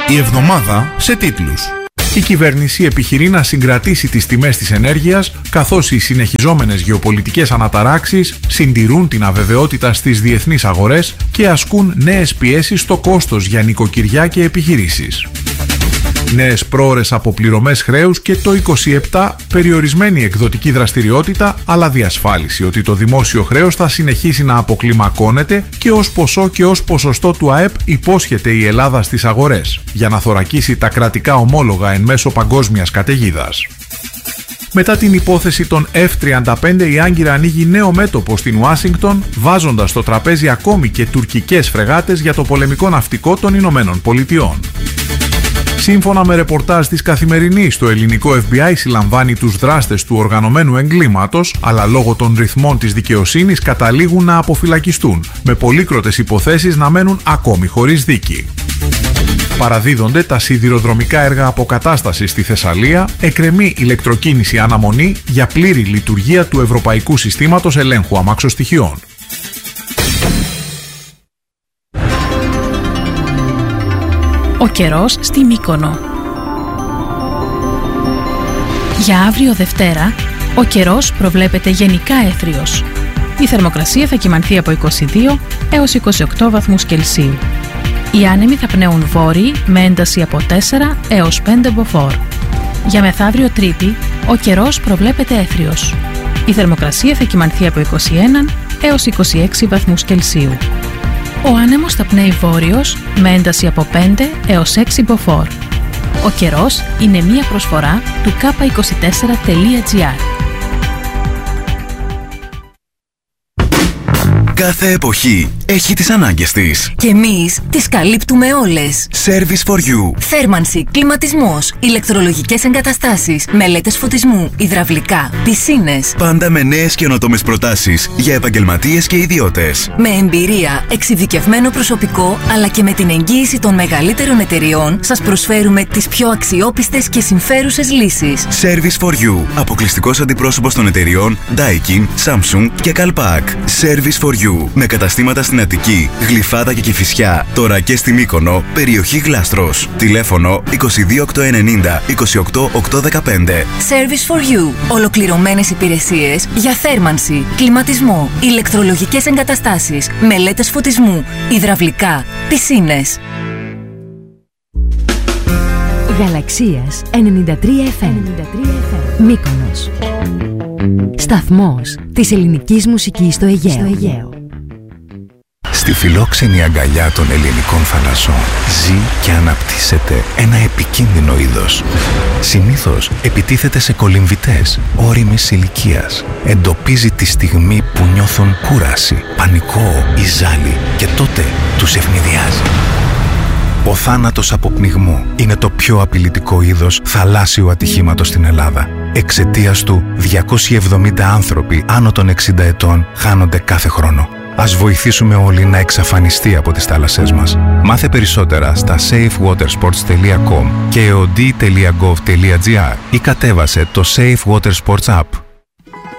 Η εβδομάδα σε τίτλους. Η κυβέρνηση επιχειρεί να συγκρατήσει τις τιμές της ενέργειας, καθώς οι συνεχιζόμενες γεωπολιτικές αναταράξεις συντηρούν την αβεβαιότητα στις διεθνείς αγορές και ασκούν νέες πιέσεις στο κόστος για νοικοκυριά και επιχειρήσεις. Νέες πρόωρες αποπληρωμές χρέους και το 27 περιορισμένη εκδοτική δραστηριότητα, αλλά διασφάλιση ότι το δημόσιο χρέος θα συνεχίσει να αποκλιμακώνεται και ως ποσό και ως ποσοστό του ΑΕΠ υπόσχεται η Ελλάδα στις αγορές, για να θωρακίσει τα κρατικά ομόλογα εν μέσω παγκόσμιας καταιγίδας. Μετά την υπόθεση των F-35, η Άγκυρα ανοίγει νέο μέτωπο στην Ουάσιγκτον, βάζοντας στο τραπέζι ακόμη και τουρκικές φρεγάτες για το πολεμικό ναυτικό των Ηνωμένων Πολιτειών. Σύμφωνα με ρεπορτάζ της Καθημερινής, το ελληνικό FBI συλλαμβάνει τους δράστες του οργανωμένου εγκλήματος, αλλά λόγω των ρυθμών της δικαιοσύνης καταλήγουν να αποφυλακιστούν, με πολύκροτες υποθέσεις να μένουν ακόμη χωρίς δίκη. Παραδίδονται τα σιδηροδρομικά έργα αποκατάστασης στη Θεσσαλία, εκκρεμεί ηλεκτροκίνηση αναμονή για πλήρη λειτουργία του Ευρωπαϊκού Συστήματος Ελέγχου Αμαξοστοιχειών. Ο καιρός στη Μύκονο. Για αύριο Δευτέρα, ο καιρός προβλέπεται γενικά έθριος. Η θερμοκρασία θα κυμανθεί από 22 έως 28 βαθμούς Κελσίου. Οι άνεμοι θα πνέουν βόρειοι με ένταση από 4 έως 5 μποφόρ. Για μεθαύριο Τρίτη, ο καιρός προβλέπεται έθριος. Η θερμοκρασία θα κυμανθεί από 21 έως 26 βαθμούς Κελσίου. Ο άνεμος θα πνέει βόρειος με ένταση από 5 έως 6 μποφόρ. Ο καιρός είναι μία προσφορά του k24.gr. Κάθε εποχή έχει τις ανάγκες της. Και εμείς τις καλύπτουμε όλες. Service for you. Θέρμανση, κλιματισμός, ηλεκτρολογικές εγκαταστάσεις, μελέτες φωτισμού, υδραυλικά, πισίνες. Πάντα με νέες καινοτόμες προτάσεις για επαγγελματίες και ιδιώτες. Με εμπειρία, εξειδικευμένο προσωπικό, αλλά και με την εγγύηση των μεγαλύτερων εταιριών, σας προσφέρουμε τις πιο αξιόπιστες και συμφέρουσες λύσεις. Service for you. Αποκλειστικός αντιπρόσωπος των εταιριών Daikin, Samsung και Calpac. Service for you. Με καταστήματα στην Αττική, Γλυφάδα και Κηφισιά. Τώρα και στη Μύκονο, περιοχή Γλάστρος. Τηλέφωνο 22890 28815. Service for you. Ολοκληρωμένες υπηρεσίες για θέρμανση, κλιματισμό, ηλεκτρολογικές εγκαταστάσεις, μελέτες φωτισμού, υδραυλικά, πισίνες. Γαλαξίας 93 FM. Μύκονος. Σταθμός της ελληνικής μουσικής στο Αιγαίο. Στη φιλόξενη αγκαλιά των ελληνικών θαλασσών ζει και αναπτύσσεται ένα επικίνδυνο είδος. Συνήθως επιτίθεται σε κολυμβητές ώριμης ηλικίας. Εντοπίζει τη στιγμή που νιώθουν κούραση, πανικό ή ζάλι και τότε τους ευνηδιάζει. Ο θάνατος από πνιγμό είναι το πιο απειλητικό είδος θαλάσσιου ατυχήματος στην Ελλάδα. Εξαιτίας του, 270 άνθρωποι άνω των 60 ετών χάνονται κάθε χρόνο. Ας βοηθήσουμε όλοι να εξαφανιστεί από τις θάλασσές μας. Μάθε περισσότερα στα safewatersports.com και eod.gov.gr ή κατέβασε το Safe Water Sports App.